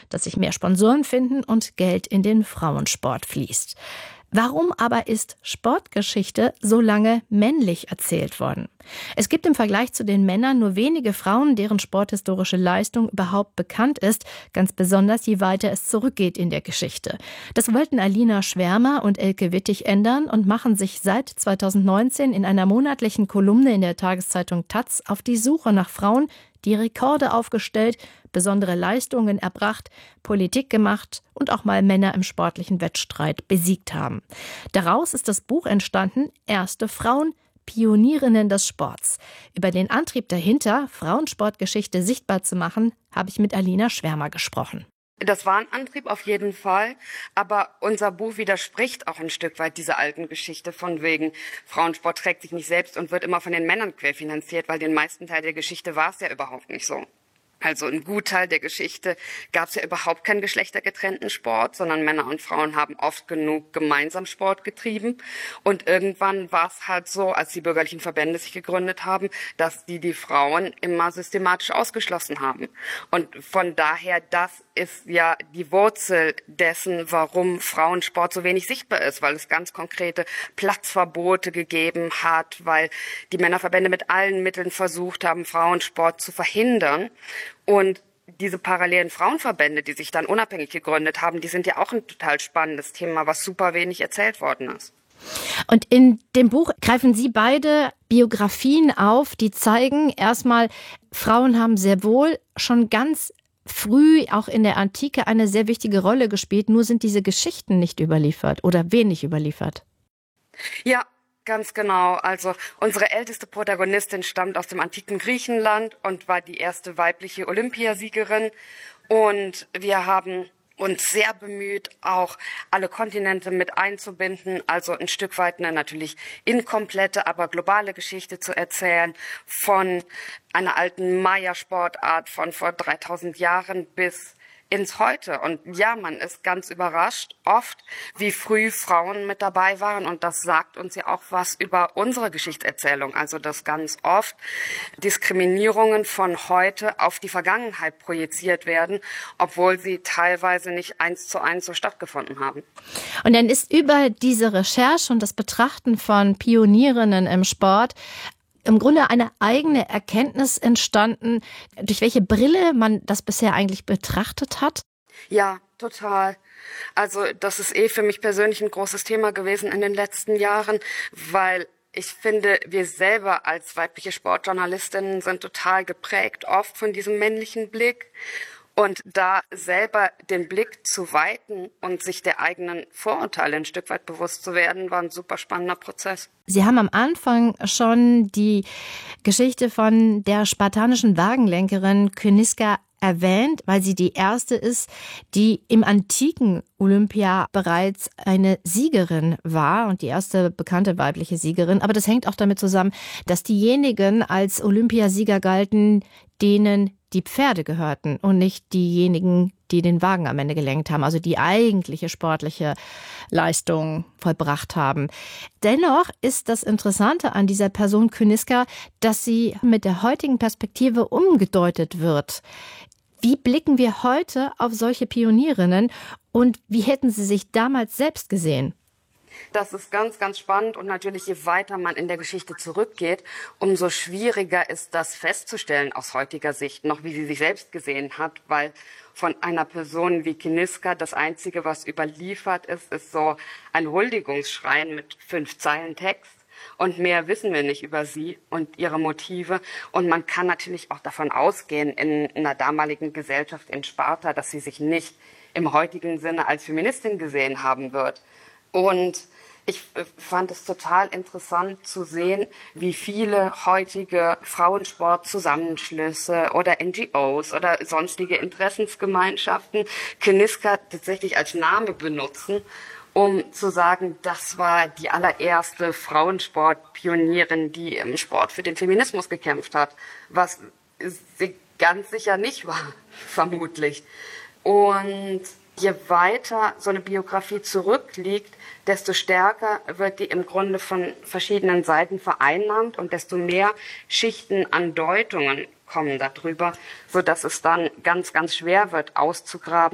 dass sich mehr Sponsoren finden und Geld in den Frauensport fließt. Warum aber ist Sportgeschichte so lange männlich erzählt worden? Es gibt im Vergleich zu den Männern nur wenige Frauen, deren sporthistorische Leistung überhaupt bekannt ist, ganz besonders je weiter es zurückgeht in der Geschichte. Das wollten Alina Schwärmer und Elke Wittig ändern und machen sich seit 2019 in einer monatlichen Kolumne in der Tageszeitung taz auf die Suche nach Frauen, die Rekorde aufgestellt, besondere Leistungen erbracht, Politik gemacht und auch mal Männer im sportlichen Wettstreit besiegt haben. Daraus ist das Buch entstanden, Erste Frauen, Pionierinnen des Sports. Über den Antrieb dahinter, Frauensportgeschichte sichtbar zu machen, habe ich mit Alina Schwärmer gesprochen. Das war ein Antrieb auf jeden Fall, aber unser Buch widerspricht auch ein Stück weit dieser alten Geschichte von wegen, Frauensport trägt sich nicht selbst und wird immer von den Männern querfinanziert, weil den meisten Teil der Geschichte war es ja überhaupt nicht so. Also ein Gutteil der Geschichte gab es ja überhaupt keinen geschlechtergetrennten Sport, sondern Männer und Frauen haben oft genug gemeinsam Sport getrieben. Und irgendwann war es halt so, als die bürgerlichen Verbände sich gegründet haben, dass die Frauen immer systematisch ausgeschlossen haben. Und von daher, das ist ja die Wurzel dessen, warum Frauensport so wenig sichtbar ist, weil es ganz konkrete Platzverbote gegeben hat, weil die Männerverbände mit allen Mitteln versucht haben, Frauensport zu verhindern. Und diese parallelen Frauenverbände, die sich dann unabhängig gegründet haben, die sind ja auch ein total spannendes Thema, was super wenig erzählt worden ist. Und in dem Buch greifen Sie beide Biografien auf, die zeigen, erstmal, Frauen haben sehr wohl schon ganz früh, auch in der Antike, eine sehr wichtige Rolle gespielt, nur sind diese Geschichten nicht überliefert oder wenig überliefert. Ja, ganz genau. Also unsere älteste Protagonistin stammt aus dem antiken Griechenland und war die erste weibliche Olympiasiegerin. Und wir haben uns sehr bemüht, auch alle Kontinente mit einzubinden, also ein Stück weit eine natürlich inkomplette, aber globale Geschichte zu erzählen, von einer alten Maya-Sportart von vor 3000 Jahren bis ins Heute. Und ja, man ist ganz überrascht oft, wie früh Frauen mit dabei waren. Und das sagt uns ja auch was über unsere Geschichtserzählung. Also, dass ganz oft Diskriminierungen von heute auf die Vergangenheit projiziert werden, obwohl sie teilweise nicht 1:1 so stattgefunden haben. Und dann ist über diese Recherche und das Betrachten von Pionierinnen im Sport im Grunde eine eigene Erkenntnis entstanden, durch welche Brille man das bisher eigentlich betrachtet hat? Ja, total. Also das ist für mich persönlich ein großes Thema gewesen in den letzten Jahren, weil ich finde, wir selber als weibliche Sportjournalistinnen sind total geprägt, oft von diesem männlichen Blick. Und da selber den Blick zu weiten und sich der eigenen Vorurteile ein Stück weit bewusst zu werden, war ein super spannender Prozess. Sie haben am Anfang schon die Geschichte von der spartanischen Wagenlenkerin Kyniska erwähnt, weil sie die erste ist, die im antiken Olympia bereits eine Siegerin war und die erste bekannte weibliche Siegerin. Aber das hängt auch damit zusammen, dass diejenigen als Olympiasieger galten, denen die Pferde gehörten und nicht diejenigen, die den Wagen am Ende gelenkt haben, also die eigentliche sportliche Leistung vollbracht haben. Dennoch ist das Interessante an dieser Person Kyniska, dass sie mit der heutigen Perspektive umgedeutet wird. Wie blicken wir heute auf solche Pionierinnen und wie hätten sie sich damals selbst gesehen? Das ist ganz, ganz spannend und natürlich, je weiter man in der Geschichte zurückgeht, umso schwieriger ist das festzustellen aus heutiger Sicht, noch wie sie sich selbst gesehen hat, weil von einer Person wie Kyniska das Einzige, was überliefert ist so ein Huldigungsschrein mit 5 Zeilen Text. Und mehr wissen wir nicht über sie und ihre Motive. Und man kann natürlich auch davon ausgehen, in einer damaligen Gesellschaft in Sparta, dass sie sich nicht im heutigen Sinne als Feministin gesehen haben wird. Und ich fand es total interessant zu sehen, wie viele heutige Frauensportzusammenschlüsse oder NGOs oder sonstige Interessensgemeinschaften Kyniska tatsächlich als Name benutzen, um zu sagen, das war die allererste Frauensportpionierin, die im Sport für den Feminismus gekämpft hat, was sie ganz sicher nicht war, vermutlich. Und je weiter so eine Biografie zurückliegt, desto stärker wird die im Grunde von verschiedenen Seiten vereinnahmt und desto mehr Schichten an Deutungen kommen darüber, sodass es dann ganz, ganz schwer wird, auszugraben,